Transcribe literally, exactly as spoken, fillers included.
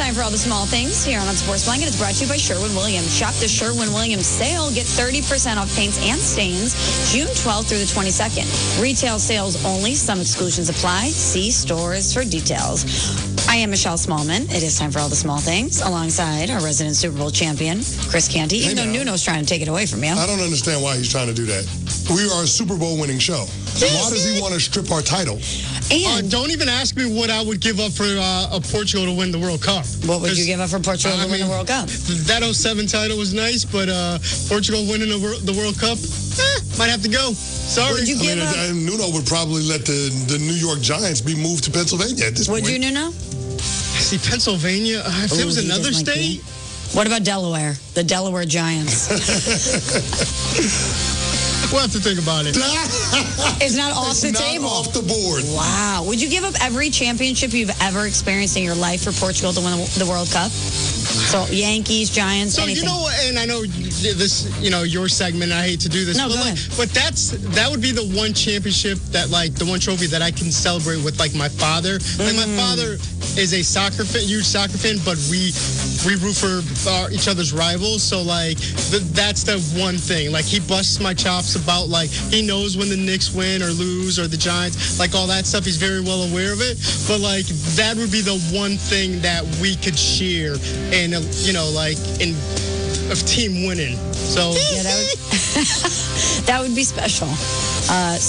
time for all the small things here on Sports Blanket. It's brought to you by Sherwin-Williams. Shop the Sherwin-Williams sale. Get thirty percent off paints and stains June twelfth through the twenty-second. Retail sales only. Some exclusions apply. See stores for details. I am Michelle Smallman. It is time for all the small things alongside our resident Super Bowl champion, Chris Canty, even Hey, though Nuno's trying to take it away from you. I don't understand why he's trying to do that. We are a Super Bowl winning show. Why does he want to strip our title? And Uh, don't even ask me what I would give up for uh, a Portugal to win the World Cup. what would you give up for Portugal I to win mean, the World Cup? That oh seven title was nice, but uh, Portugal winning the, wor- the World Cup, eh, might have to go. Sorry. Would you I mean, give up? uh, Nuno would probably let the, the New York Giants be moved to Pennsylvania at this Would point. you, Nuno? See, Pennsylvania, uh, if Ooh, it was he another doesn't like state, you. What about Delaware? The Delaware Giants. we'll have to think about it. It's not off It's the not table. off the board. Wow. Would you give up every championship you've ever experienced in your life for Portugal to win the World Cup? So Yankees, Giants, So anything. you know, and I know this, you know, your segment. I hate to do this, No, but go like, ahead. but that's that would be the one championship that, like, the one trophy that I can celebrate with, like, my father. Like, my Mm. father is a soccer fan, huge soccer fan, but we we root for our, each other's rivals. So like, the, that's the one thing. Like, he busts my chops about, like, he knows when the Knicks win or lose or the Giants, like all that stuff. He's very well aware of it. But like, that would be the one thing that we could share, and uh, you know, like in. Of team winning. So Yeah, that would, that would be special. Uh,